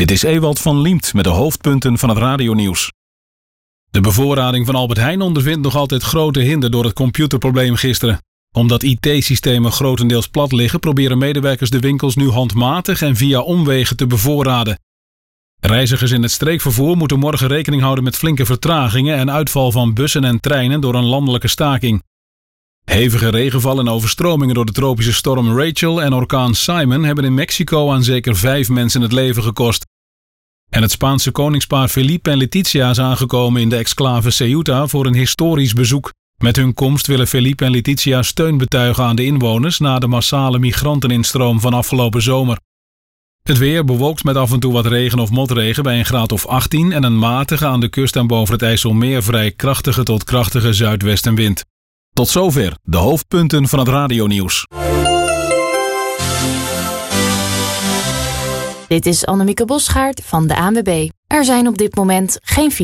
Dit is Ewald van Liemt met de hoofdpunten van het radionieuws. De bevoorrading van Albert Heijn ondervindt nog altijd grote hinder door het computerprobleem gisteren. Omdat IT-systemen grotendeels plat liggen, proberen medewerkers de winkels nu handmatig en via omwegen te bevoorraden. Reizigers in het streekvervoer moeten morgen rekening houden met flinke vertragingen en uitval van bussen en treinen door een landelijke staking. Hevige regenval en overstromingen door de tropische storm Rachel en orkaan Simon hebben in Mexico aan zeker 5 mensen het leven gekost. En het Spaanse koningspaar Felipe en Leticia is aangekomen in de exclave Ceuta voor een historisch bezoek. Met hun komst willen Felipe en Leticia steun betuigen aan de inwoners na de massale migranteninstroom van afgelopen zomer. Het weer bewolkt met af en toe wat regen of motregen bij een graad of 18 en een matige aan de kust en boven het IJsselmeer vrij krachtige tot krachtige zuidwestenwind. Tot zover de hoofdpunten van het radionieuws. Dit is Annemieke Bosgaard van de ANWB. Er zijn op dit moment geen